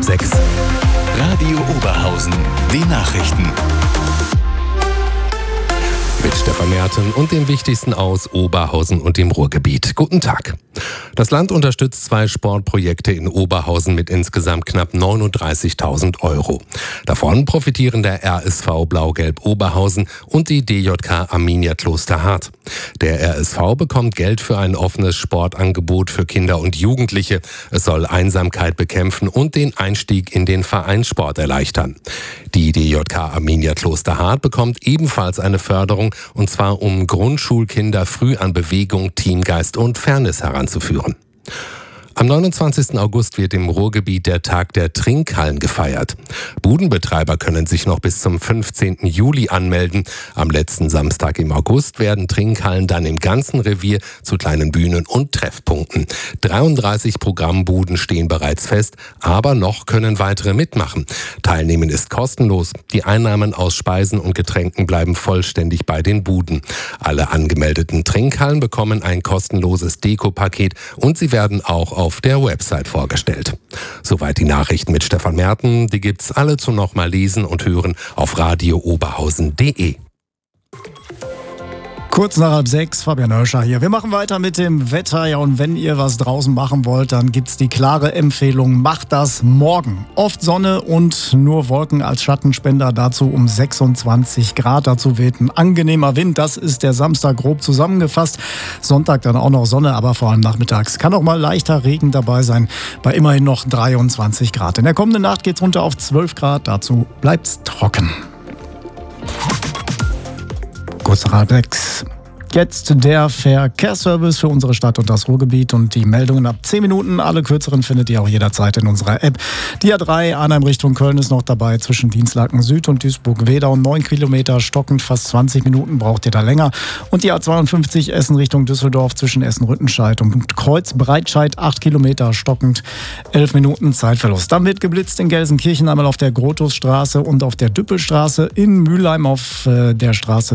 ab 6. Radio Oberhausen, die Nachrichten. Mit Stefan Merten und dem Wichtigsten aus Oberhausen und dem Ruhrgebiet. Guten Tag. Das Land unterstützt 2 Sportprojekte in Oberhausen mit insgesamt knapp 39.000 €. Davon profitieren der RSV Blau-Gelb Oberhausen und die DJK Arminia Klosterhardt. Der RSV bekommt Geld für ein offenes Sportangebot für Kinder und Jugendliche. Es soll Einsamkeit bekämpfen und den Einstieg in den Vereinssport erleichtern. Die DJK Arminia Klosterhardt bekommt ebenfalls eine Förderung, und zwar um Grundschulkinder früh an Bewegung, Teamgeist und Fairness heranzuführen. Am 29. August wird im Ruhrgebiet der Tag der Trinkhallen gefeiert. Budenbetreiber können sich noch bis zum 15. Juli anmelden. Am letzten Samstag im August werden Trinkhallen dann im ganzen Revier zu kleinen Bühnen und Treffpunkten. 33 Programmbuden stehen bereits fest, aber noch können weitere mitmachen. Teilnehmen ist kostenlos. Die Einnahmen aus Speisen und Getränken bleiben vollständig bei den Buden. Alle angemeldeten Trinkhallen bekommen ein kostenloses Dekopaket und sie werden auch auf der Website vorgestellt. Soweit die Nachrichten mit Stefan Merten. Die gibt's alle zum nochmal lesen und hören auf radiooberhausen.de. Kurz nach halb 6, Fabian Oelscher hier. Wir machen weiter mit dem Wetter. Ja, und wenn ihr was draußen machen wollt, dann gibt's die klare Empfehlung, macht das morgen. Oft Sonne und nur Wolken als Schattenspender, dazu um 26 Grad. Dazu weht ein angenehmer Wind. Das ist der Samstag grob zusammengefasst. Sonntag dann auch noch Sonne, aber vor allem nachmittags kann auch mal leichter Regen dabei sein, bei immerhin noch 23 Grad. In der kommenden Nacht geht's runter auf 12 Grad. Dazu bleibt's trocken. Kurz nach halb 6. Jetzt der Verkehrsservice für unsere Stadt und das Ruhrgebiet und die Meldungen ab 10 Minuten. Alle kürzeren findet ihr auch jederzeit in unserer App. Die A3 Arnhem Richtung Köln ist noch dabei zwischen Dienstlaken Süd und Duisburg-Wedau. 9 Kilometer stockend, fast 20 Minuten braucht ihr da länger. Und die A52 Essen Richtung Düsseldorf zwischen Essen-Rüttenscheid und Kreuz-Breitscheid. 8 Kilometer stockend, 11 Minuten Zeitverlust. Dann wird geblitzt in Gelsenkirchen einmal auf der Grotusstraße und auf der Düppelstraße. In Mülheim auf der Straße